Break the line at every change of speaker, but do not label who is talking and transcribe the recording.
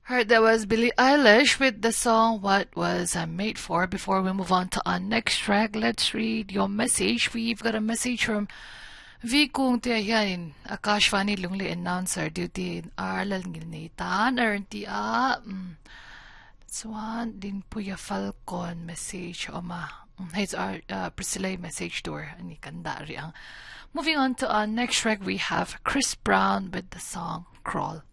Heard that was Billie Eilish with the song What Was I Made For. Before we move on to our next track, let's read your message. We've got a message from V Kung Tiayan, Akashvani Lungli announcer duty Arlal Ngilnitan Erntia. That's one din Puya Falcon message Oma. It's our Priscilla message to her. Ani kanda riang. Moving on to our next track, we have Chris Brown with the song Crawl.